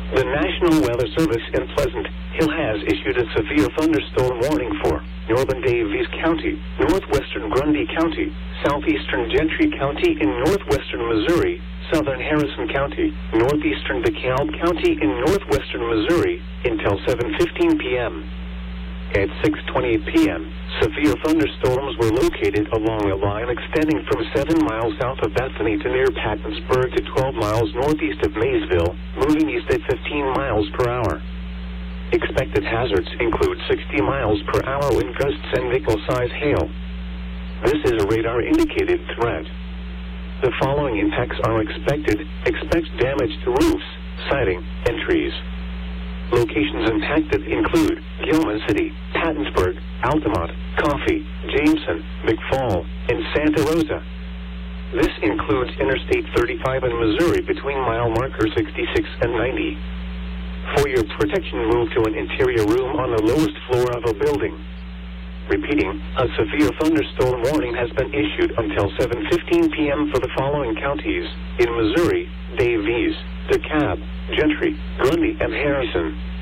The National Weather Service in Pleasant Hill has issued a severe thunderstorm warning for northern Daviess County, northwestern Grundy County, southeastern Gentry County in northwestern Missouri, southern Harrison County, northeastern DeKalb County in northwestern Missouri, until 7:15 p.m. At 6:20 p.m., severe thunderstorms were located along a line extending from 7 miles south of Bethany to near Pattonsburg to 12 miles northeast of Maysville, moving east at 15 miles per hour. Expected hazards include 60 miles per hour wind gusts and nickel-size hail. This is a radar-indicated threat. The following impacts are expected. Expect damage to roofs, siding, and trees. Locations impacted include Gilman City, Pattonsburg, Altamont, Coffee, Jameson, McFall, and Santa Rosa. This includes Interstate 35 in Missouri between mile markers 66 and 90. For your protection, move to an interior room on the lowest floor of a building. Repeating, a severe thunderstorm warning has been issued until 7:15 p.m. for the following counties in Missouri: Daviess, DeKalb, Gentry, Grundy, and Harrison.